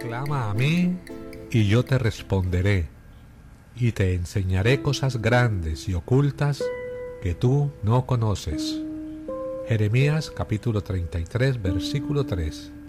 Clama a mí y yo te responderé, y te enseñaré cosas grandes y ocultas que tú no conoces. Jeremías capítulo 33, versículo 3.